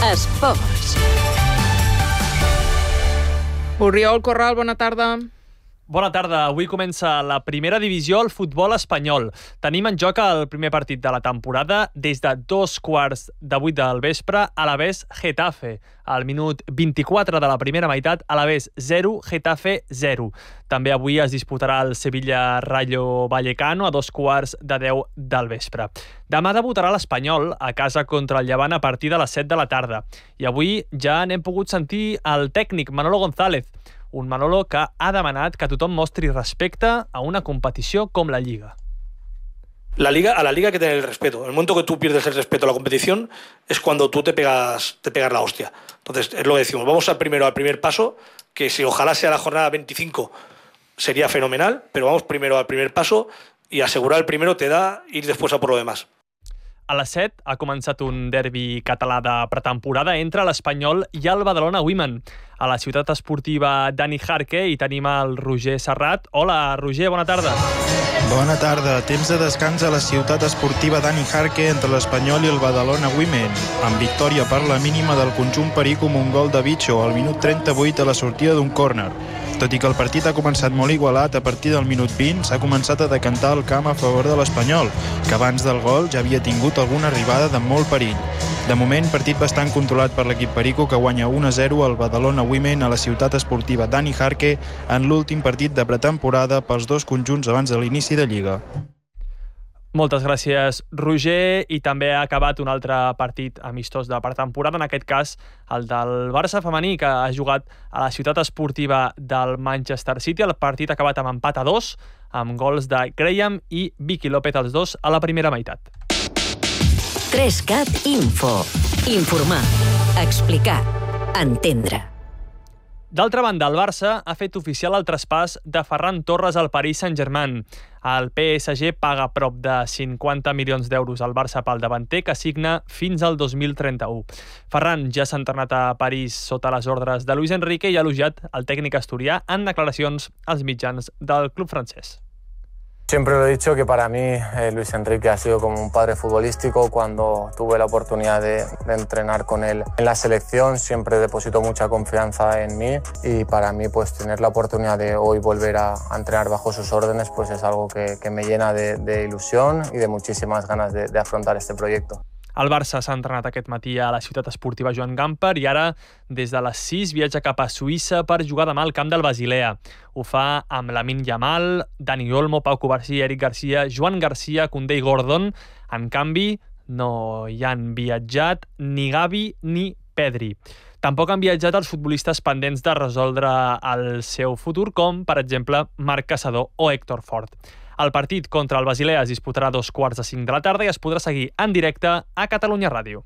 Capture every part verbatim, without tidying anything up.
Esports. Oriol Corral, bona tarda. Bona tarda. Avui comença la primera divisió al futbol espanyol. Tenim en joc el primer partit de la temporada des de dos quarts de vuit del vespre, Alavés Getafe. Al minut vint-i-quatre de la primera meitat, Alavés zero, Getafe zero. També avui es disputarà el Sevilla-Rayo Vallecano a dos quarts de deu del vespre. Demà debutarà l'Espanyol a casa contra el Llevant a partir de les set de la tarda. I avui ja n'hem pogut sentir el tècnic Manolo González, un Manolo que ha demanat que tothom mostri respecte a una competició com la Lliga. La liga, a la liga hay que tener el respeto. En el momento que tú pierdes el respeto a la competición es cuando tú te pegas, te pegas la hostia. Entonces, es lo que decimos. Vamos al primero al primer paso, que si ojalá sea la jornada veinticinco sería fenomenal, pero vamos primero al primer paso y asegurar el primero te da ir después a por lo demás. A les set ha començat un derbi català de pretemporada entre l'Espanyol i el Badalona Women. A la ciutat esportiva Dani Jarque hi tenim el Roger Serrat. Hola, Roger, bona tarda. Bona tarda. Temps de descans a la ciutat esportiva Dani Jarque entre l'Espanyol i el Badalona Women, amb victòria per la mínima del conjunt perico amb un gol de Bicho al minut trenta-vuit a la sortida d'un córner. Tot i que el partit ha començat molt igualat, a partir del minut vint s'ha començat a decantar el camp a favor de l'Espanyol, que abans del gol ja havia tingut alguna arribada de molt perill. De moment, partit bastant controlat per l'equip perico, que guanya un a zero al Badalona Women a la ciutat esportiva Dani Jarque en l'últim partit de pretemporada pels dos conjunts abans de l'inici de Lliga. Moltes gràcies, Roger. I també ha acabat un altre partit amistós de pretemporada, en aquest cas el del Barça femení, que ha jugat a la ciutat esportiva del Manchester City. El partit ha acabat amb empat a dos, amb gols de Graham i Vicky López, els dos a la primera meitat. tres cat Info. Informar, explicar, entendre. D'altra banda, el Barça ha fet oficial el traspàs de Ferran Torres al Paris Saint-Germain. El P S G paga prop de cinquanta milions d'euros al Barça pel davanter, que signa fins al dos mil trenta-u. Ferran ja s'ha entrenat a París sota les ordres de Luis Enrique i ha elogiat el tècnic asturià en declaracions als mitjans del club francès. Siempre lo he dicho que para mí eh, Luis Enrique ha sido como un padre futbolístico. Cuando tuve la oportunidad de, de entrenar con él en la selección, siempre depositó mucha confianza en mí, y para mí pues tener la oportunidad de hoy volver a, a entrenar bajo sus órdenes pues es algo que, que me llena de, de ilusión y de muchísimas ganas de, de afrontar este proyecto. El Barça s'ha entrenat aquest matí a la ciutat esportiva Joan Gamper i ara, des de les sis, viatja cap a Suïssa per jugar demà al camp del Basilea. Ho fa amb Lamine Yamal, Dani Olmo, Pau Cubarsí, Eric Garcia, Joan Garcia, Koundé i Gordon. En canvi, no hi han viatjat ni Gavi ni Pedri. Tampoc han viatjat els futbolistes pendents de resoldre el seu futur, com, per exemple, Marc Caçador o Héctor Fort. El partit contra el Basilea es disputarà a dos quarts de cinc de la tarda i es podrà seguir en directe a Catalunya Ràdio.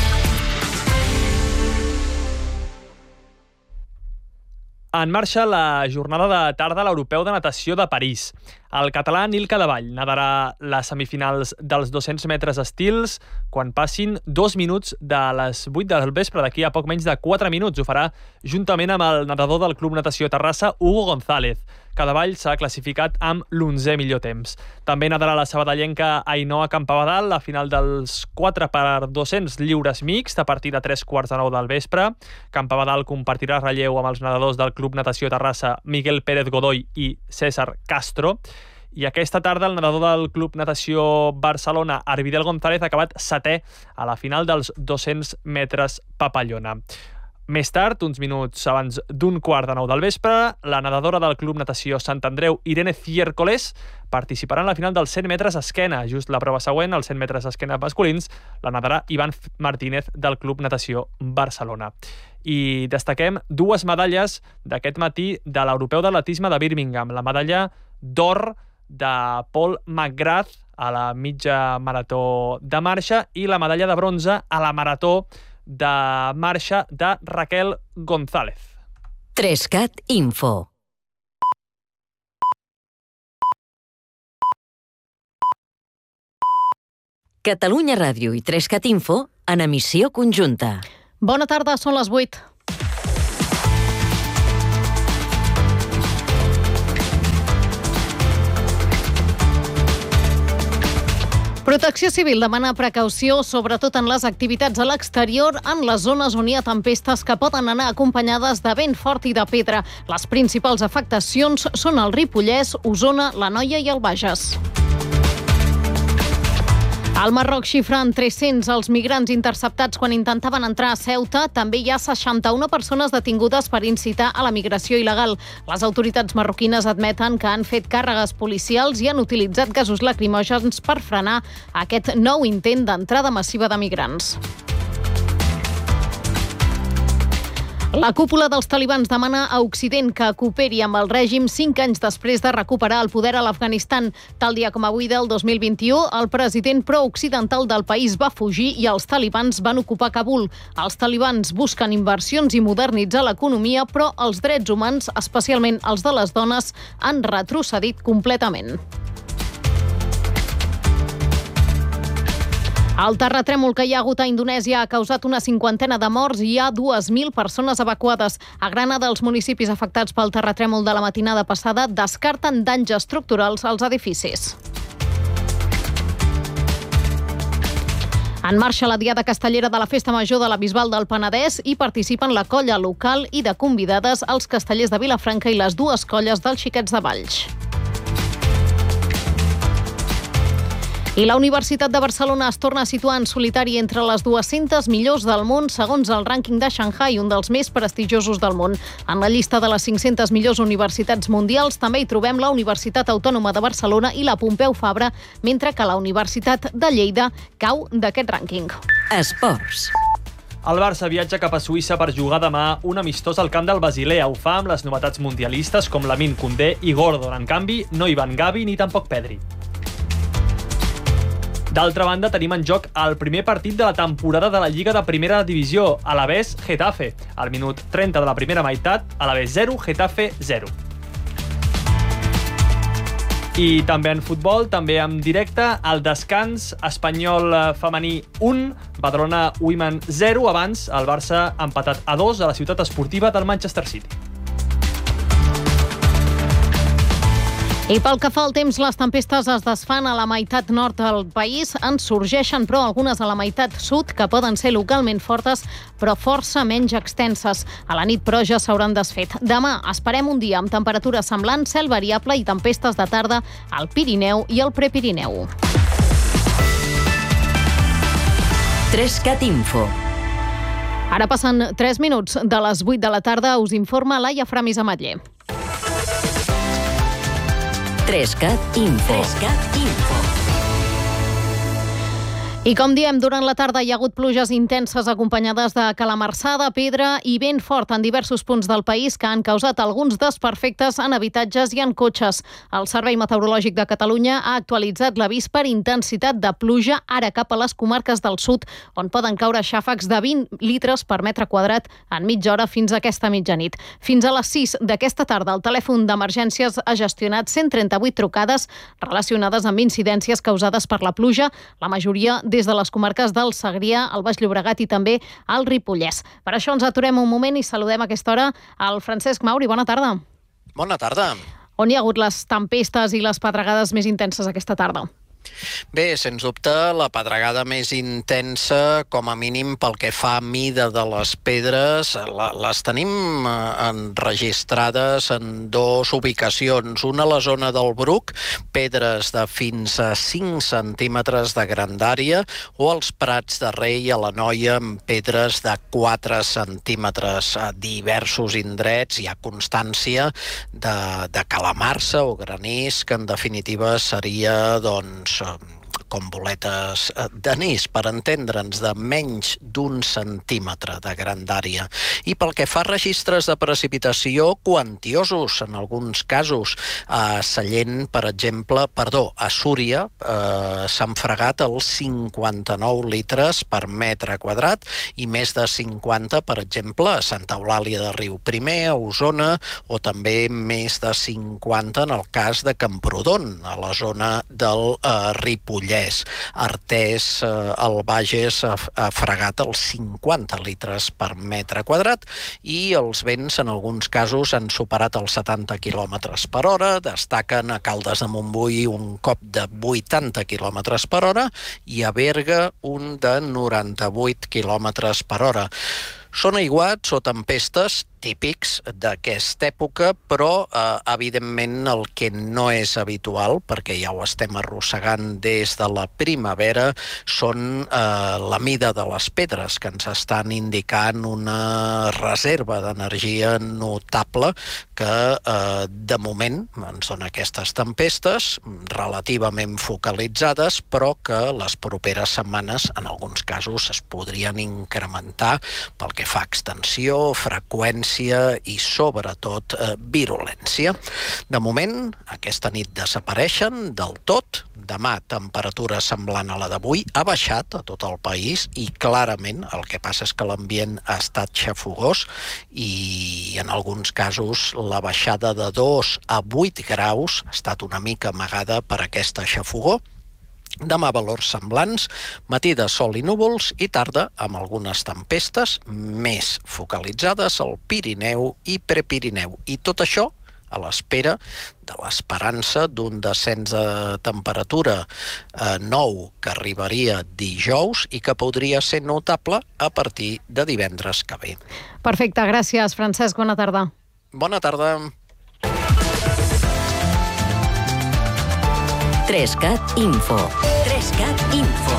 En marxa la jornada de tarda a l'Europeu de Natació de París. El català Nil Cadevall nadarà les semifinals dels dos-cents metres estils quan passin dos minuts de les vuit del vespre, d'aquí a poc menys de quatre minuts. Ho farà juntament amb el nedador del Club Natació Terrassa, Hugo González. Cadevall s'ha classificat amb l'onzè millor temps. També nadarà la sabadellenca Ainhoa Campabadal a final dels quatre per dos-cents lliures mixt a partir de tres quarts de nou del vespre. Campabadal compartirà relleu amb els nedadors del Club Natació Terrassa Miguel Pérez Godoy i César Castro. I aquesta tarda el nedador del Club Natació Barcelona, Arvidel González, ha acabat setè a la final dels dos-cents metres papallona. Més tard, uns minuts abans d'un quart de nou del vespre, la nedadora del Club Natació Sant Andreu, Irene Ciércoles, participarà en la final dels cent metres esquena. Just la prova següent, els cent metres esquena masculins, la nadarà Ivan Martínez del Club Natació Barcelona. I destaquem dues medalles d'aquest matí de l'Europeu d'Atletisme de Birmingham. La medalla d'or de Paul McGrath a la mitja marató de marxa i la medalla de bronze a la marató de marxa de Raquel González. tres cat Info. Catalunya Ràdio i tres cat Info en emissió conjunta. Bona tarda, són les vuit. Protecció Civil demana precaució, sobretot en les activitats a l'exterior, en les zones on hi ha tempestes que poden anar acompanyades de vent fort i de pedra. Les principals afectacions són el Ripollès, Osona, l'Anoia i el Bages. Al Marroc xifren tres-cents els migrants interceptats quan intentaven entrar a Ceuta. També hi ha seixanta-una persones detingudes per incitar a la migració il·legal. Les autoritats marroquines admeten que han fet càrregues policials i han utilitzat gasos lacrimògens per frenar aquest nou intent d'entrada massiva de migrants. La cúpula dels talibans demana a Occident que cooperi amb el règim cinc anys després de recuperar el poder a l'Afganistan. Tal dia com avui del dos mil vint-i-u, el president pro-occidental del país va fugir i els talibans van ocupar Kabul. Els talibans busquen inversions i modernitzar l'economia, però els drets humans, especialment els de les dones, han retrocedit completament. El terratrèmol que hi ha hagut a Indonèsia ha causat una cinquantena de morts i hi ha dues mil persones evacuades. A Granada, els municipis afectats pel terratrèmol de la matinada passada descarten danys estructurals als edificis. En marxa la Diada Castellera de la Festa Major de la Bisbal del Penedès i participen la colla local i de convidades els castellers de Vilafranca i les dues colles dels Xiquets de Valls. I la Universitat de Barcelona es torna a situar en solitari entre les dues-centes millors del món segons el rànquing de Shanghai, un dels més prestigiosos del món. En la llista de les cinc-centes millors universitats mundials també hi trobem la Universitat Autònoma de Barcelona i la Pompeu Fabra, mentre que la Universitat de Lleida cau d'aquest rànquing. Esports. El Barça viatja cap a Suïssa per jugar demà un amistós al camp del Basilea. Ho fa amb les novetats mundialistes com Lamine Koundé i Gordon. En canvi, no hi van Gavi ni tampoc Pedri. D'altra banda, tenim en joc el primer partit de la temporada de la Lliga de Primera Divisió, Alavés Getafe. Al minut trenta de la primera meitat, Alavés zero, Getafe zero. I també en futbol, també en directe, el descans Espanyol femení un, Badalona Women zero, abans el Barça ha empatat a dos a la ciutat esportiva del Manchester City. I pel que fa al temps, les tempestes es desfan a la meitat nord del país. En sorgeixen, però, algunes a la meitat sud, que poden ser localment fortes, però força menys extenses. A la nit, però, ja s'hauran desfet. Demà esperem un dia amb temperatura semblant, cel variable i tempestes de tarda al Pirineu i al Prepirineu. Trescat Info. Ara passen tres minuts de les vuit de la tarda. Us informa Laia Framis Ametller. Trescat Info. Trescat Info. I com diem, durant la tarda hi ha hagut pluges intenses acompanyades de calamarsada, pedra i vent fort en diversos punts del país que han causat alguns desperfectes en habitatges i en cotxes. El Servei Meteorològic de Catalunya ha actualitzat l'avís per intensitat de pluja ara cap a les comarques del sud, on poden caure xàfecs de vint litres per metre quadrat en mitja hora fins a aquesta mitjanit. Fins a les sis d'aquesta tarda, el telèfon d'emergències ha gestionat cent trenta-vuit trucades relacionades amb incidències causades per la pluja, la majoria des de les comarques del Segrià, el Baix Llobregat i també el Ripollès. Per això ens aturem un moment i saludem a aquesta hora al Francesc Mauri. Bona tarda. Bona tarda. On hi ha hagut les tempestes i les pedregades més intenses aquesta tarda? Bé, sens dubte, la pedregada més intensa, com a mínim pel que fa a mida de les pedres, les tenim enregistrades en dues ubicacions. Una a la zona del Bruc, pedres de fins a cinc centímetres de grandària, o als Prats de Rei a l'Anoia amb pedres de quatre centímetres. A diversos indrets hi ha constància de, de calamarsa o granís, que en definitiva seria, doncs, com boletes d'anís, per entendre'ns, de menys d'un centímetre de grandària. I pel que fa a registres de precipitació quantiosos, en alguns casos, a Sallent, per exemple, perdó, a Súria, eh, s'han fregat els cinquanta-nou litres per metre quadrat i més de cinquanta, per exemple, a Santa Eulàlia de Riuprimer, a Osona, o també més de cinquanta en el cas de Camprodon, a la zona del eh, Ripollès. Vallès. Artés, eh, al Bages, ha, ha fregat els cinquanta litres per metre quadrat i els vents en alguns casos han superat els setanta quilòmetres per hora. Destaquen a Caldes de Montbui un cop de vuitanta quilòmetres per hora i a Berga un de noranta-vuit quilòmetres per hora. Són aiguats o tempestes típics d'aquesta època, però eh, evidentment el que no és habitual, perquè ja ho estem arrossegant des de la primavera, són eh, la mida de les pedres, que ens estan indicant una reserva d'energia notable que eh, de moment ens dona aquestes tempestes relativament focalitzades, però que les properes setmanes en alguns casos es podrien incrementar pel que fa a extensió, freqüència i sobretot eh, virulència. De moment, aquesta nit desapareixen del tot. Demà, temperatura semblant a la d'avui, ha baixat a tot el país i clarament el que passa és que l'ambient ha estat xafogós i en alguns casos la baixada de dos a vuit graus ha estat una mica amagada per aquesta xafogor. Demà valors semblants, matí de sol i núvols i tarda amb algunes tempestes més focalitzades al Pirineu i Prepirineu. I tot això a l'espera de l'esperança d'un descens de temperatura eh, nou que arribaria dijous i que podria ser notable a partir de divendres que ve. Perfecte, gràcies, Francesc. Bona tarda. Bona tarda. Trescat Info. Trescat Info.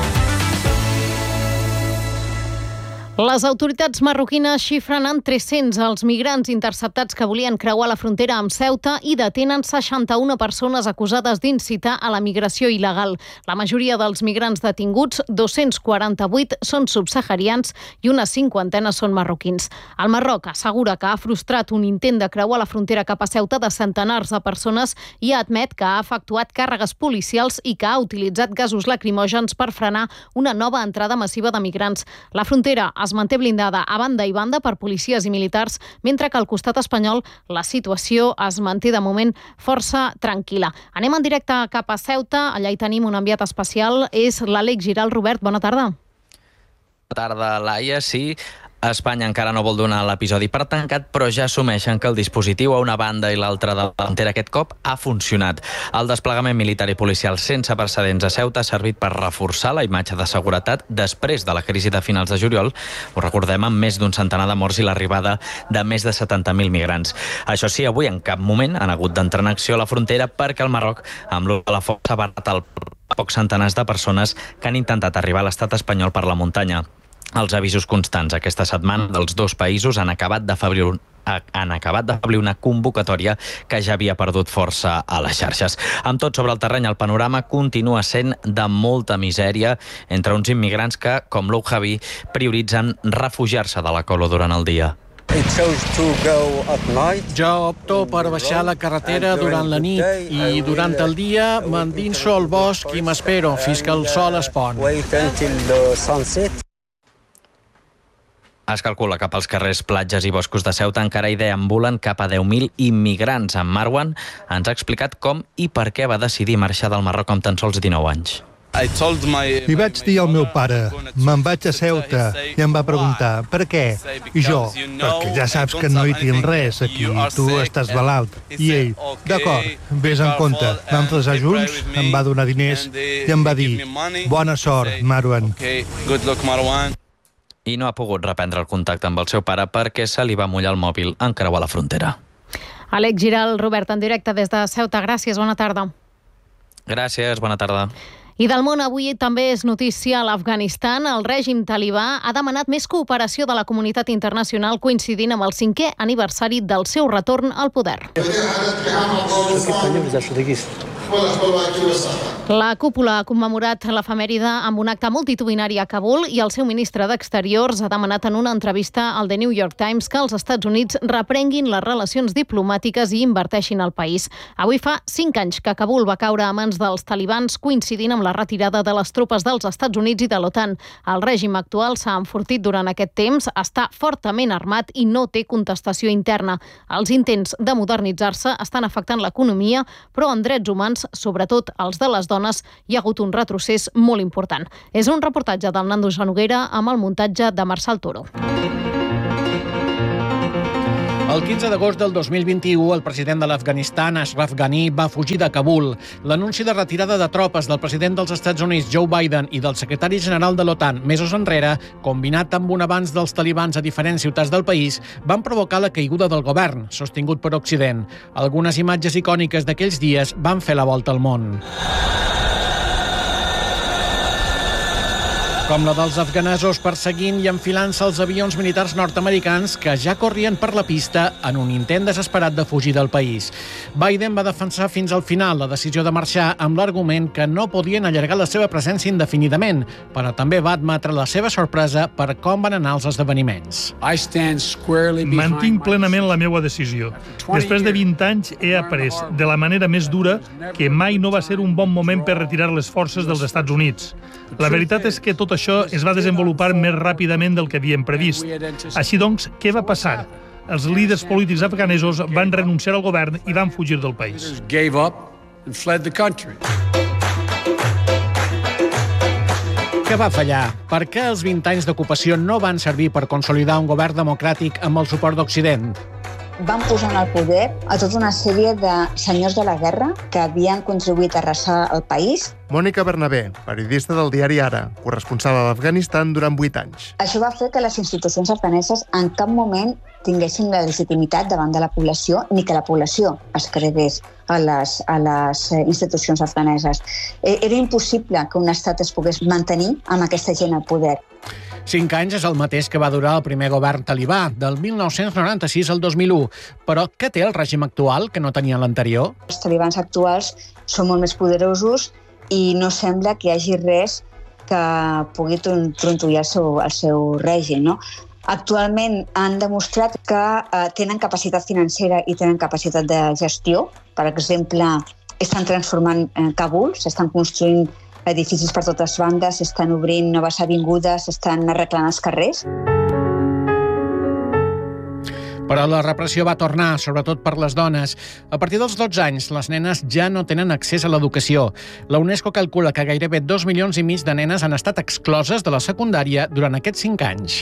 Les autoritats marroquines xifren en tres-cents els migrants interceptats que volien creuar la frontera amb Ceuta i detenen seixanta-una persones acusades d'incitar a la migració il·legal. La majoria dels migrants detinguts, dos-cents quaranta-vuit, són subsaharians i una cinquantena són marroquins. El Marroc assegura que ha frustrat un intent de creuar la frontera cap a Ceuta de centenars de persones i admet que ha efectuat càrregues policials i que ha utilitzat gasos lacrimògens per frenar una nova entrada massiva de migrants. La frontera es manté blindada a banda i banda per policies i militars, mentre que al costat espanyol la situació es manté de moment força tranquil·la. Anem en directe cap a Ceuta, allà hi tenim un enviat especial, és l'Àlex Giral. Robert, bona tarda. Bona tarda, Laia. Sí, Espanya encara no vol donar l'episodi per tancat, però ja assumeixen que el dispositiu a una banda i l'altra de la frontera aquest cop ha funcionat. El desplegament militar i policial sense precedents a Ceuta ha servit per reforçar la imatge de seguretat després de la crisi de finals de juliol. Ho recordem, amb més d'un centenar de morts i l'arribada de més de setanta mil migrants. Això sí, avui en cap moment han hagut d'entrar en acció a la frontera perquè el Marroc, amb l'ús de la força, ha barrat el pocs centenars de persones que han intentat arribar a l'estat espanyol per la muntanya. Els avisos constants aquesta setmana dels dos països han acabat d'afeblir un han acabat d'afeblir una convocatòria que ja havia perdut força a les xarxes. Amb tot sobre el terreny, el panorama continua sent de molta misèria entre uns immigrants que, com l'Ou Javi, prioritzen refugiar-se de la colo durant el dia. Jo opto per baixar la carretera durant la nit i durant el dia m'endinso al bosc i m'espero fins que el sol es pon. Es calcula que pels carrers, platges i boscos de Ceuta encara hi deambulen cap a deu mil immigrants. En Marwan ens ha explicat com i per què va decidir marxar del Marroc amb tan sols dinou anys. Li vaig dir al meu pare, me'n vaig a Ceuta, i em va preguntar, per què? I jo, perquè ja saps que no hi tinc res aquí, tu estàs malalt. I ell, d'acord, vés en compte. Vam fresar junts, em va donar diners i em va dir, bona sort, Marwan. I no ha pogut reprendre el contacte amb el seu pare perquè se li va mullar el mòbil en creuar la frontera. Àlex Giral, Robert, en directe des de Ceuta. Gràcies, bona tarda. Gràcies, bona tarda. I del món avui també és notícia a l'Afganistan. El règim talibà ha demanat més cooperació de la comunitat internacional coincidint amb el cinquè aniversari del seu retorn al poder. La cúpula ha commemorat l'efemèride amb un acte multitudinari a Kabul i el seu ministre d'Exteriors ha demanat en una entrevista al The New York Times que els Estats Units reprenguin les relacions diplomàtiques i inverteixin al país. Avui fa cinc anys que Kabul va caure a mans dels talibans coincidint amb la retirada de les tropes dels Estats Units i de l'OTAN. El règim actual s'ha enfortit durant aquest temps, està fortament armat i no té contestació interna. Els intents de modernitzar-se estan afectant l'economia, però en drets humans, sobretot els de les dones, estones hi ha hagut un retrocés molt important. És un reportatge del Nando Genoguera amb el muntatge de Marçal Toro. El quinze d'agost del dos mil vint-i-u, el president de l'Afganistan, Ashraf Ghani, va fugir de Kabul. L'anunci de retirada de tropes del president dels Estats Units, Joe Biden, i del secretari general de l'OTAN, mesos enrere, combinat amb un avanç dels talibans a diferents ciutats del país, van provocar la caiguda del govern, sostingut per Occident. Algunes imatges icòniques d'aquells dies van fer la volta al món. Com la dels afganesos perseguint i enfilant-se els avions militars nord-americans que ja corrien per la pista en un intent desesperat de fugir del país. Biden va defensar fins al final la decisió de marxar amb l'argument que no podien allargar la seva presència indefinidament, però també va admetre la seva sorpresa per com van anar els esdeveniments. Mantinc plenament la meva decisió. Després de vint anys he après de la manera més dura que mai no va ser un bon moment per retirar les forces dels Estats Units. La veritat és que tot això es va desenvolupar més ràpidament del que havíem previst. Així doncs, què va passar? Els líders polítics afganesos van renunciar al govern i van fugir del país. Què va fallar? Per què els vint anys d'ocupació no van servir per consolidar un govern democràtic amb el suport d'Occident? Van posar en el poder a tota una sèrie de senyors de la guerra que havien contribuït a arrasar el país. Mònica Bernabé, periodista del diari Ara, corresponsal a l'Afganistan durant vuit anys. Això va fer que les institucions afganeses en cap moment tinguessin la legitimitat davant de la població ni que la població es cregués a les, a les institucions afganeses. Era impossible que un estat es pogués mantenir amb aquesta gent al poder. Cinc anys és el mateix que va durar el primer govern talibà, del mil nou-cents noranta-sis al dos mil u. Però què té el règim actual que no tenia l'anterior? Els talibans actuals són molt més poderosos i no sembla que hi hagi res que pugui trontollar el seu, el seu règim, no? Actualment han demostrat que eh, tenen capacitat financera i tenen capacitat de gestió. Per exemple, estan transformant eh, Kabul, s'estan construint edificis per totes bandes, s'estan obrint noves avingudes, s'estan arreglant els carrers. Però la repressió va tornar, sobretot per les dones. A partir dels dotze anys, les nenes ja no tenen accés a l'educació. La UNESCO calcula que gairebé dos milions i mig de nenes han estat excloses de la secundària durant aquests cinc anys.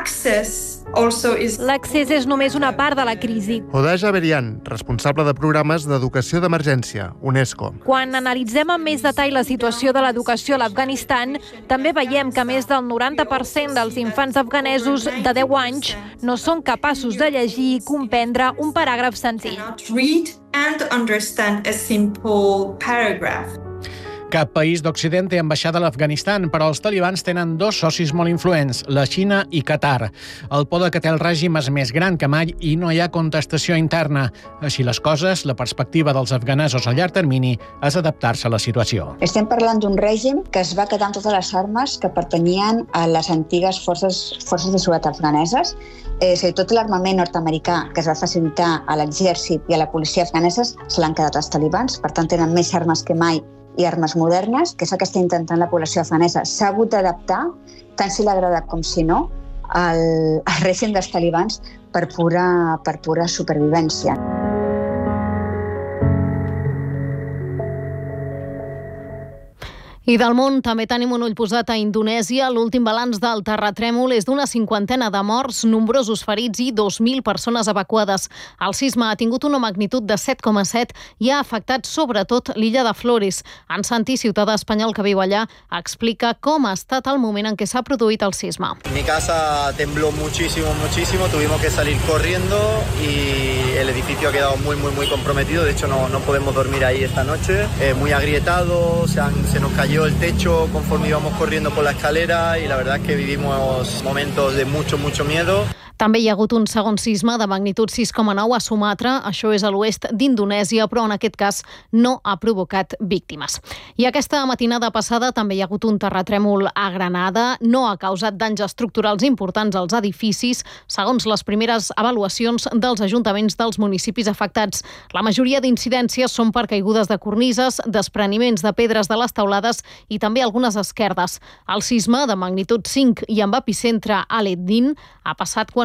L'accés és només una part de la crisi. Hodeja Berian, responsable de programes d'educació d'emergència, UNESCO. Quan analitzem amb més detall la situació de l'educació a l'Afganistan, també veiem que més del noranta per cent dels infants afganesos de deu anys no són capaços de llegir i comprendre un paràgraf senzill. Cap país d'Occident té ambaixada a l'Afganistan, però els talibans tenen dos socis molt influents, la Xina i Qatar. El poder que té el règim és més gran que mai i no hi ha contestació interna. Així les coses, la perspectiva dels afganesos a llarg termini és adaptar-se a la situació. Estem parlant d'un règim que es va quedar amb totes les armes que pertanyien a les antigues forces, forces de seguretat afganeses. És a dir, tot l'armament nord-americà que es va facilitar a l'exèrcit i a la policia afganeses se l'han quedat els talibans, per tant tenen més armes que mai i armes modernes, que és el que està intentant la població afganesa. S'ha hagut d'adaptar, tant si l'agrada com si no, al, al règim dels talibans per pura, per pura supervivència. I del món també tenim un ull posat a Indonèsia. L'últim balanç del terratrèmol és d'una cinquantena de morts, nombrosos ferits i dos mil persones evacuades. El sisme ha tingut una magnitud de set coma set i ha afectat sobretot l'illa de Flores. En Santi, ciutadà espanyol que viu allà, explica com ha estat el moment en què s'ha produït el sisme. Mi casa tembló muchísimo, muchísimo. Tuvimos que salir corriendo y el edificio ha quedado muy, muy, muy comprometido. De hecho, no, no podemos dormir ahí esta noche. Eh, muy agrietado, se, han, se nos cayó el techo conforme íbamos corriendo por la escalera y la verdad es que vivimos momentos de mucho, mucho miedo. També hi ha hagut un segon sisme de magnitud sis coma nou a Sumatra, això és a l'oest d'Indonèsia, però en aquest cas no ha provocat víctimes. I aquesta matinada passada també hi ha hagut un terratrèmol a Granada, no ha causat danys estructurals importants als edificis, segons les primeres avaluacions dels ajuntaments dels municipis afectats. La majoria d'incidències són per caigudes de cornises, despreniments de pedres de les teulades i també algunes esquerdes. El sisme de magnitud cinc i amb epicentre a l'Eddin ha passat quan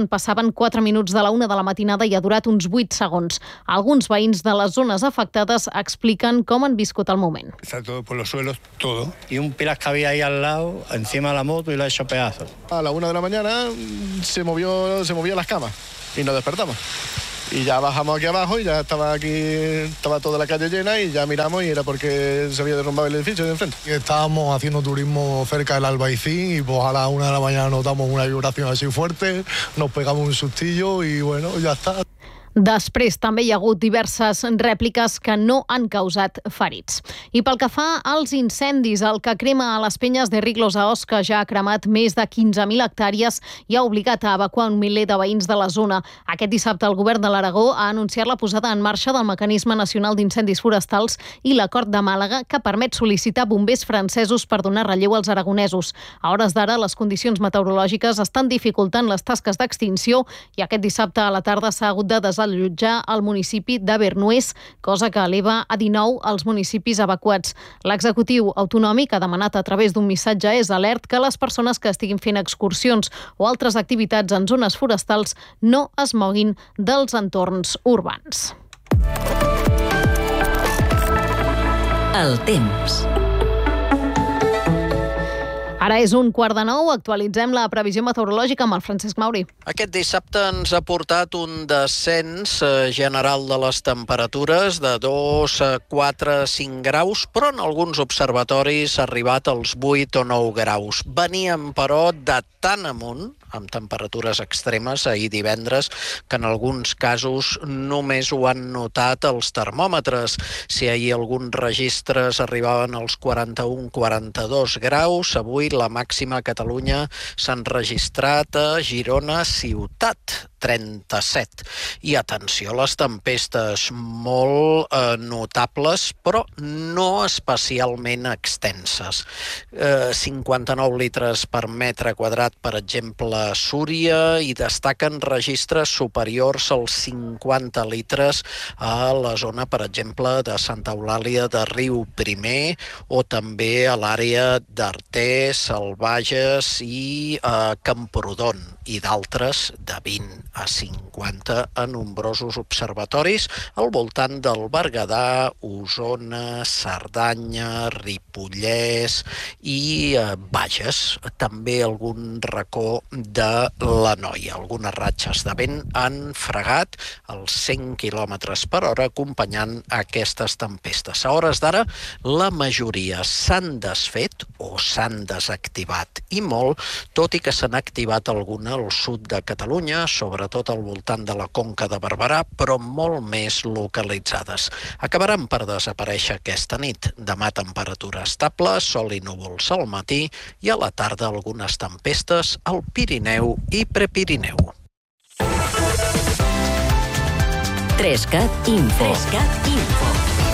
quan passaven quatre minuts de la una de la matinada i ha durat uns vuit segons. Alguns veïns de les zones afectades expliquen com han viscut el moment. Está todo por los suelos, todo. Y un pilas que había ahí al lado, encima de la moto y lo ha hecho pedazos. A la una de la mañana se movió, se movían las camas y nos despertamos. Y ya bajamos aquí abajo y ya estaba aquí, estaba toda la calle llena y ya miramos y era porque se había derrumbado el edificio de enfrente. Estábamos haciendo turismo cerca del Albaicín y pues a la una de la mañana notamos una vibración así fuerte, nos pegamos un sustillo y bueno, ya está. Després també hi ha hagut diverses rèpliques que no han causat ferits. I pel que fa als incendis, el que crema a les penyes de Riglos a Osca ja ha cremat més de quinze mil hectàrees i ha obligat a evacuar un miler de veïns de la zona. Aquest dissabte el govern de l'Aragó ha anunciat la posada en marxa del Mecanisme Nacional d'Incendis Forestals i l'Acord de Màlaga, que permet sol·licitar bombers francesos per donar relleu als aragonesos. A hores d'ara, les condicions meteorològiques estan dificultant les tasques d'extinció i aquest dissabte a la tarda s'ha hagut de desallotjar al municipi de Bernuers, cosa que eleva a dinou els municipis evacuats. L'executiu autonòmic ha demanat a través d'un missatge S Alert que les persones que estiguin fent excursions o altres activitats en zones forestals no es moguin dels entorns urbans. El temps. Ara és un quart de nou, actualitzem la previsió meteorològica amb el Francesc Mauri. Aquest dissabte ens ha portat un descens general de les temperatures de dos, quatre, cinc graus, però en alguns observatoris ha arribat als vuit o nou graus. Veníem, però, de tan amunt, amb temperatures extremes ahir divendres, que en alguns casos només ho han notat els termòmetres. Si ahir alguns registres arribaven als quaranta-un quaranta-dos graus, avui la màxima a Catalunya s'ha enregistrat a Girona ciutat, trenta-set. I atenció a les tempestes, molt eh, notables, però no especialment extenses. Eh, cinquanta-nou litres per metre quadrat, per exemple, a Súria, i destaquen registres superiors als cinquanta litres a la zona, per exemple, de Santa Eulàlia de Riu Primer, o també a l'àrea d'Artés, Bages i eh, Camprodon, i d'altres de vint a cinquanta a nombrosos observatoris al voltant del Berguedà, Osona, Cerdanya, Ripollès i eh, Bages. També algun racó de l'Anoia. Algunes ratxes de vent han fregat els cent quilòmetres per hora acompanyant aquestes tempestes. A hores d'ara, la majoria s'han desfet o s'han desactivat i molt, tot i que s'han activat alguna al sud de Catalunya, sobretot al voltant de la Conca de Barberà, però molt més localitzades. Acabaran per desaparèixer aquesta nit. Demà temperatura estable, sol i núvols al matí i a la tarda algunes tempestes al Pirineu i Prepirineu. Trescat Info. Trescat Info.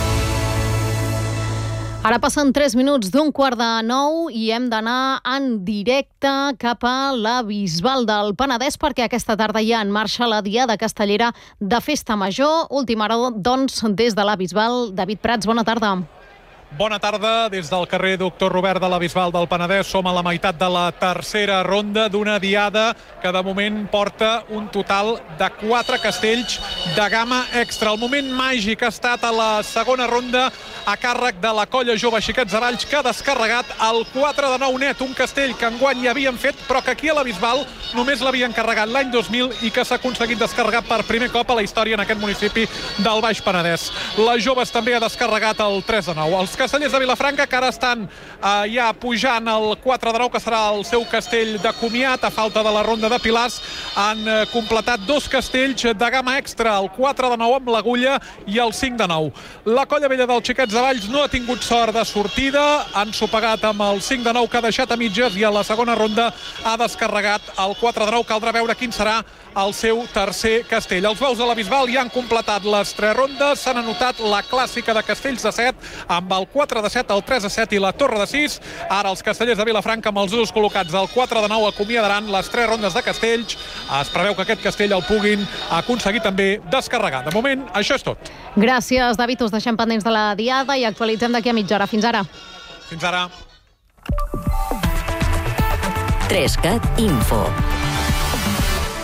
Ara passen tres minuts d'un quart de nou i hem d'anar en directe cap a la Bisbal del Penedès perquè aquesta tarda hi ha en marxa la Diada Castellera de Festa Major. Última hora, doncs, des de la Bisbal. David Prats, bona tarda. Bona tarda. Des del carrer Doctor Robert de la Bisbal del Penedès som a la meitat de la tercera ronda d'una diada que de moment porta un total de quatre castells de gamma extra. El moment màgic ha estat a la segona ronda a càrrec de la colla jove Xiquets de Valls, que ha descarregat el quatre de nou net, un castell que enguany ja havien fet però que aquí a la Bisbal només l'havien carregat l'any dos mil i que s'ha aconseguit descarregar per primer cop a la història en aquest municipi del Baix Penedès. Les joves també ha descarregat el tres de nou. Els castellers de Vilafranca, que ara estan eh, ja pujant el quatre de nou, que serà el seu castell de comiat, a falta de la ronda de pilars, han eh, completat dos castells de gamma extra, el quatre de nou amb l'agulla i el cinc de nou. La colla vella dels Xiquets de Valls no ha tingut sort de sortida, han sopegat amb el cinc de nou que ha deixat a mitges i a la segona ronda ha descarregat el quatre de nou. Caldrà veure quin serà el seu tercer castell. Els veus de la Bisbal ja han completat les tres rondes, s'han anotat la clàssica de castells de set amb el quatre de set, el tres de set i la torre de sis. Ara els castellers de Vilafranca amb els dos col·locats del quatre de nou acomiadaran les tres rondes de castells. Es preveu que aquest castell el puguin aconseguir també descarregar. De moment, això és tot. Gràcies, David. Us deixem pendents de la diada i actualitzem d'aquí a mitja hora. Fins ara. Fins ara. Trescat Info.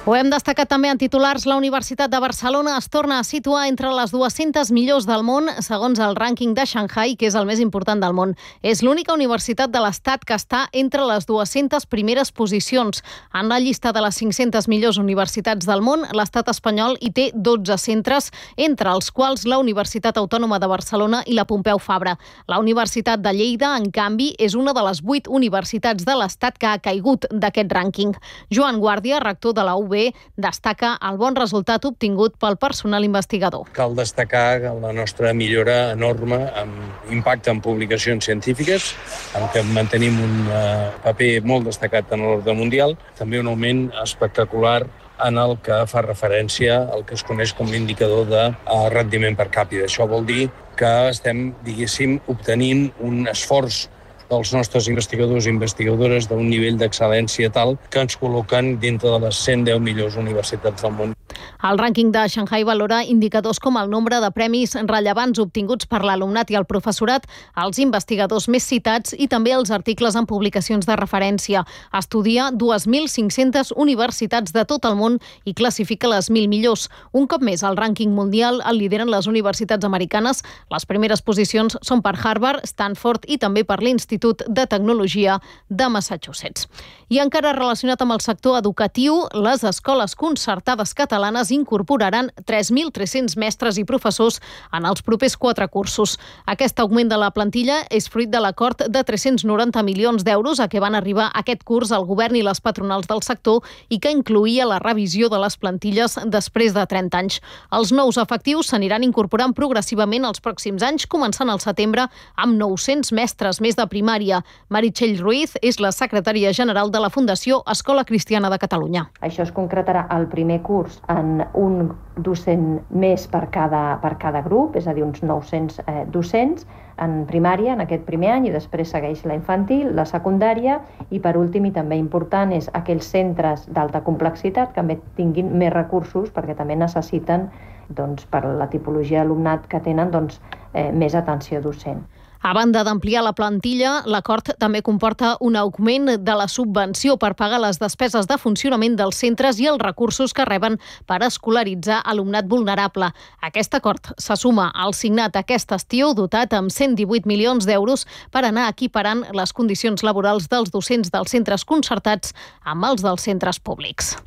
Ho hem destacat també en titulars. La Universitat de Barcelona es torna a situar entre les dues-centes millors del món, segons el rànquing de Shanghai, que és el més important del món. És l'única universitat de l'Estat que està entre les dues-centes primeres posicions. En la llista de les cinc-centes millors universitats del món, l'Estat espanyol hi té dotze centres, entre els quals la Universitat Autònoma de Barcelona i la Pompeu Fabra. La Universitat de Lleida, en canvi, és una de les vuit universitats de l'Estat que ha caigut d'aquest rànquing. Joan Guàrdia, rector de la U B, destaca el bon resultat obtingut pel personal investigador. Cal destacar la nostra millora enorme amb impacte en publicacions científiques, en què mantenim un paper molt destacat en l'ordre mundial, també un augment espectacular en el que fa referència al que es coneix com l'indicador de rendiment per càpita. Això vol dir que estem, diguéssim, obtenint un esforç dels nostres investigadors i investigadores d'un nivell d'excel·lència tal que ens col·loquen dintre de les cent deu millors universitats del món. El rànquing de Shanghai valora indicadors com el nombre de premis rellevants obtinguts per l'alumnat i el professorat, els investigadors més citats i també els articles en publicacions de referència. Estudia dues mil cinc-centes universitats de tot el món i classifica les mil millors. Un cop més, el rànquing mundial el lideren les universitats americanes. Les primeres posicions són per Harvard, Stanford i també per l'Institut de Tecnologia de Massachusetts. I encara relacionat amb el sector educatiu, les escoles concertades catalanes incorporaran tres mil tres-cents mestres i professors en els propers quatre cursos. Aquest augment de la plantilla és fruit de l'acord de tres-cents noranta milions d'euros a què van arribar aquest curs el govern i les patronals del sector i que incloïa la revisió de les plantilles després de trenta anys. Els nous efectius s'aniran incorporant progressivament els pròxims anys, començant al setembre amb nou-cents mestres més de primària. Meritxell Ruiz és la secretària general de la Fundació Escola Cristiana de Catalunya. Això es concretarà al primer curs en un docent més per cada, per cada grup, és a dir, uns nou-cents eh, docents en primària en aquest primer any i després segueix la infantil, la secundària i per últim i també important és aquells centres d'alta complexitat que també tinguin més recursos perquè també necessiten doncs, per la tipologia d'alumnat que tenen doncs, eh, més atenció docent. A banda d'ampliar la plantilla, l'acord també comporta un augment de la subvenció per pagar les despeses de funcionament dels centres i els recursos que reben per escolaritzar alumnat vulnerable. Aquest acord se suma al signat aquest estiu, dotat amb cent divuit milions d'euros per anar equiparant les condicions laborals dels docents dels centres concertats amb els dels centres públics.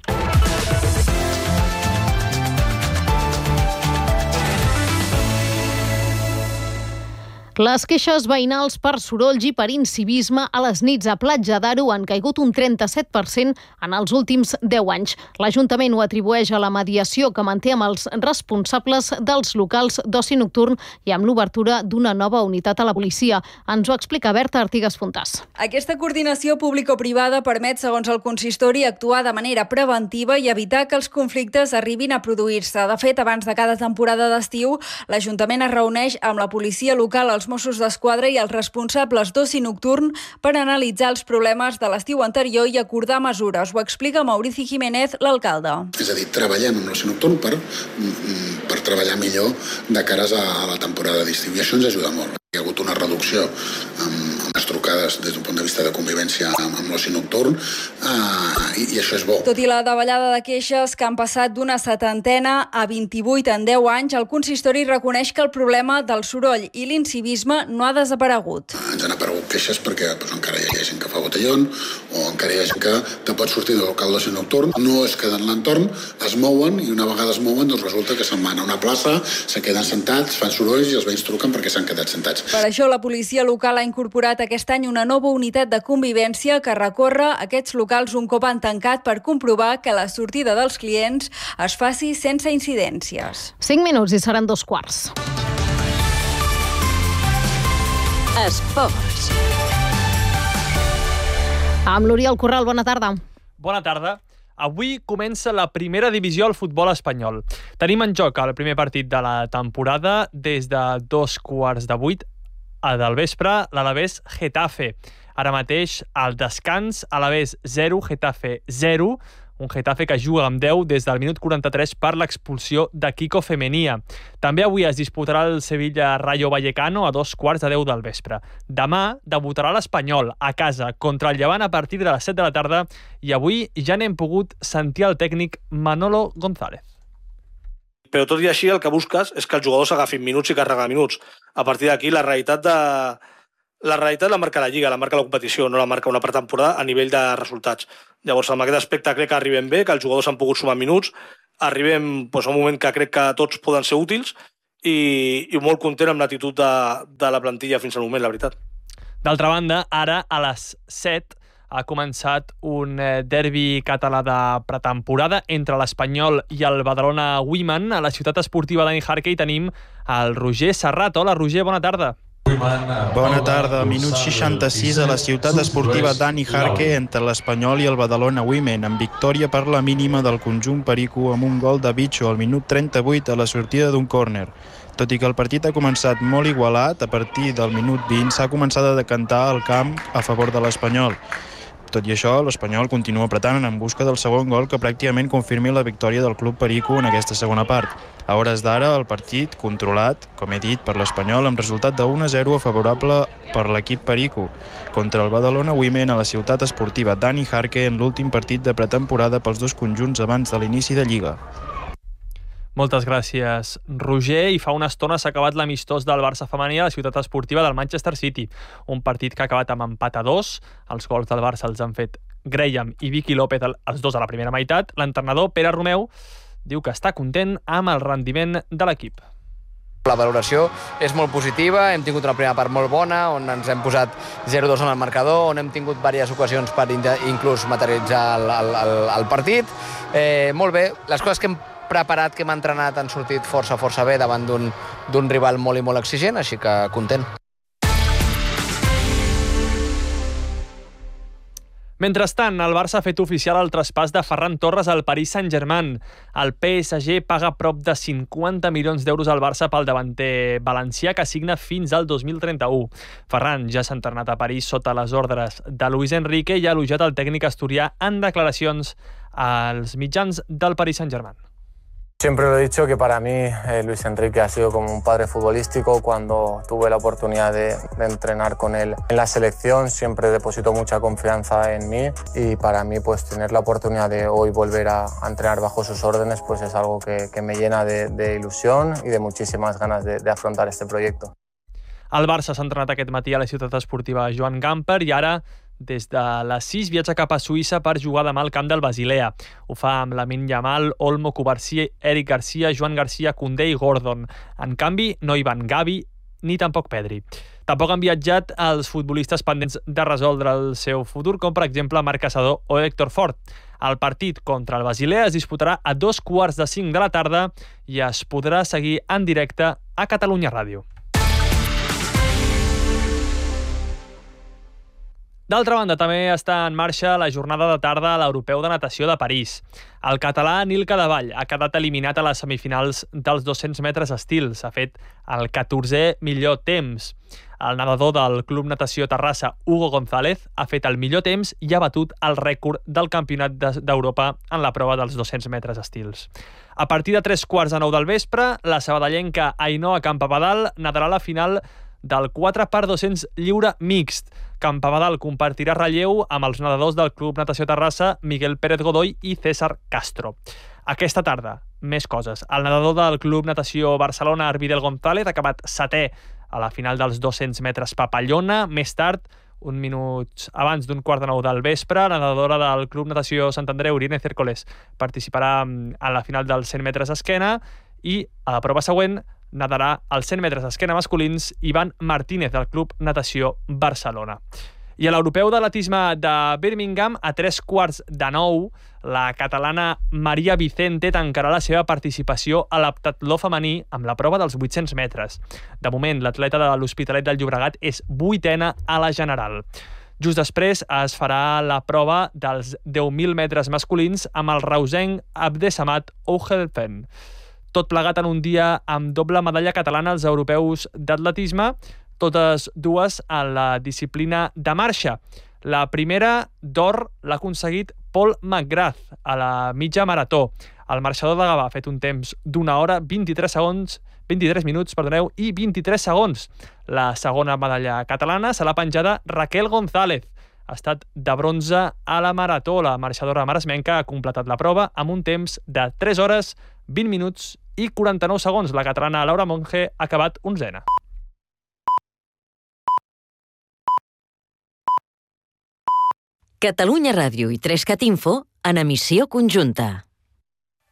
Les queixes veïnals per sorolls i per incivisme a les nits a Platja d'Aro han caigut un trenta-set per cent en els últims deu anys. L'Ajuntament ho atribueix a la mediació que manté amb els responsables dels locals d'oci nocturn i amb l'obertura d'una nova unitat a la policia. Ens ho explica Berta Artigas Fontàs. Aquesta coordinació público-privada permet, segons el consistori, actuar de manera preventiva i evitar que els conflictes arribin a produir-se. De fet, abans de cada temporada d'estiu, l'Ajuntament es reuneix amb la policia local, els Mossos d'Esquadra i els responsables d'oci nocturn per analitzar els problemes de l'estiu anterior i acordar mesures. Ho explica Maurici Jiménez, l'alcalde. És a dir, treballem amb l'oci nocturn per, per treballar millor de cares a la temporada d'estiu i això ens ajuda molt. Hi ha hagut una reducció amb les trucades des d'un punt de vista de convivència amb l'oci nocturn i, i això és bo. Tot i la davallada de queixes que han passat d'una setantena a vint-i-vuit en deu anys, el consistori reconeix que el problema del soroll i l'incivisme no ha desaparegut. Ens han aparegut queixes perquè doncs, encara hi ha gent que fa botellón o encara hi ha gent que te pot sortir del local d'oci nocturn, no es queden a l'entorn, es mouen i una vegada es mouen doncs resulta que se'n van a una plaça, se queden sentats, fan sorolls i els veïns truquen perquè s'han quedat sentats. Per això la policia local ha incorporat aquest any una nova unitat de convivència que recorre aquests locals un cop han tancat per comprovar que la sortida dels clients es faci sense incidències. Cinc minuts i seran dos quarts. Esports. Amb l'Oriol Corral, bona tarda. Bona tarda. Avui comença la primera divisió al futbol espanyol. Tenim en joc el primer partit de la temporada des de dos quarts de vuit del vespre, l'Alavés Getafe. Ara mateix, al descans, Alavés zero, Getafe zero, un Getafe que juga amb deu des del minut quaranta-tres per l'expulsió de Kiko Femenia. També avui es disputarà el Sevilla-Rayo Vallecano a dos quarts de deu del vespre. Demà debutarà l'Espanyol a casa contra el Llevant a partir de les set de la tarda i avui ja n'hem pogut sentir el tècnic Manolo González. Però tot i així el que busques és que els jugadors agafin minuts i carregar minuts. A partir d'aquí la realitat de... La realitat la marca la Lliga, la marca la competició, no la marca una pretemporada a nivell de resultats. Llavors, en aquest aspecte crec que arribem bé, que els jugadors han pogut sumar minuts, arribem doncs, a un moment que crec que tots poden ser útils i, i molt content amb l'actitud de, de la plantilla fins al moment, la veritat. D'altra banda, ara a les set ha començat un derbi català de pretemporada entre l'Espanyol i el Badalona Women. A la ciutat esportiva d'Ani Harkey tenim el Roger Serrat. Hola, Roger, bona tarda. Bona tarda. Minut seixanta-sis a la ciutat esportiva Dani Jarque entre l'Espanyol i el Badalona Women, amb victòria per la mínima del conjunt perico amb un gol de Bicho al minut trenta-vuit a la sortida d'un córner. Tot i que el partit ha començat molt igualat, a partir del minut vint s'ha començat a decantar el camp a favor de l'Espanyol. Tot i això, l'Espanyol continua apretant en busca del segon gol que pràcticament confirmi la victòria del club perico en aquesta segona part. A hores d'ara, el partit controlat, com he dit, per l'Espanyol amb resultat de un a zero favorable per l'equip perico contra el Badalona Women a la ciutat esportiva Dani Jarque en l'últim partit de pretemporada pels dos conjunts abans de l'inici de Lliga. Moltes gràcies, Roger. I fa una estona s'ha acabat l'amistós del Barça femení a la ciutat esportiva del Manchester City. Un partit que ha acabat amb empat a dos. Els gols del Barça els han fet Graham i Vicky López, els dos a la primera meitat. L'entrenador, Pere Romeu, diu que està content amb el rendiment de l'equip. La valoració és molt positiva, hem tingut una primera part molt bona, on ens hem posat zero dos en el marcador, on hem tingut diverses ocasions per inclús materialitzar el, el, el partit. Eh, molt bé, les coses que hem preparat, que hem entrenat, han sortit força, força bé davant d'un rival molt i molt exigent, així que content. Mentrestant, el Barça ha fet oficial el traspàs de Ferran Torres al Paris Saint-Germain. El P S G paga prop de cinquanta milions d'euros al Barça pel davanter valencià que signa fins al dos mil trenta-u. Ferran ja s'ha internat a París sota les ordres de Luis Enrique i ha elogiat el tècnic asturià en declaracions als mitjans del Paris Saint-Germain. Siempre lo he dicho que para mí eh, Luis Enrique ha sido como un padre futbolístico. Cuando tuve la oportunidad de, de entrenar con él en la selección, siempre depositó mucha confianza en mí y para mí pues tener la oportunidad de hoy volver a, a entrenar bajo sus órdenes pues es algo que, que me llena de, de ilusión y de muchísimas ganas de, de afrontar este proyecto. El Barça s'ha entrenat aquest matí a la ciutat esportiva Joan Gamper i ara des de les sis viatja cap a Suïssa per jugar demà al camp del Basilea. Ho fa amb Lamine Yamal, Olmo, Cubarsí, Eric Garcia, Joan Garcia, Koundé i Gordon. En canvi, no hi van Gavi ni tampoc Pedri. Tampoc han viatjat els futbolistes pendents de resoldre el seu futur, com per exemple Marc Caçador o Héctor Fort. El partit contra el Basilea es disputarà a dos quarts de cinc de la tarda i es podrà seguir en directe a Catalunya Ràdio. D'altra banda, també està en marxa la jornada de tarda a l'Europeu de Natació de París. El català Nil Cadevall ha quedat eliminat a les semifinals dels dos-cents metres estils. Ha fet el catorzè millor temps. El nedador del Club Natació Terrassa, Hugo González, ha fet el millor temps i ha batut el rècord del Campionat d'Europa en la prova dels dos-cents metres estils. A partir de tres quarts de nou del vespre, la sabadellenca Ainhoa Campabadal nedarà la final del quatre per dos-cents lliure mixt. Campabadal compartirà relleu amb els nedadors del Club Natació Terrassa, Miguel Pérez Godoy i César Castro. Aquesta tarda, més coses. El nedador del Club Natació Barcelona, Arvidel González, ha acabat setè a la final dels dos-cents metres papallona. Més tard, un minut abans d'un quart de nou del vespre, la nedadora del Club Natació Sant Andreu, Irene Cércoles, participarà en la final dels cent metres esquena i a la prova següent nadarà als cent metres esquena masculins Ivan Martínez del Club Natació Barcelona. I a l'Europeu d'atletisme de Birmingham, a tres quarts de nou, la catalana Maria Vicente tancarà la seva participació a l'heptatló femení amb la prova dels vuit-cents metres. De moment, l'atleta de l'Hospitalet del Llobregat és vuitena a la general. Just després es farà la prova dels deu mil metres masculins amb el reusenc Abdesamat Ouhelfen. Tot plegat en un dia amb doble medalla catalana als europeus d'atletisme, totes dues en la disciplina de marxa. La primera d'or l'ha aconseguit Paul McGrath a la mitja marató. El marxador de Gavà ha fet un temps d'una hora, vint-i-tres segons, vint-i-tres minuts, perdoneu, i vint-i-tres segons. La segona medalla catalana se l'ha penjada Raquel González. Ha estat de bronze a la marató. La marxadora maresmenca ha completat la prova amb un temps de tres hores, vint minuts i quaranta-nou segons. La catalana Laura Monge ha acabat onzena. Catalunya Ràdio i tres cat Info en emissió conjunta.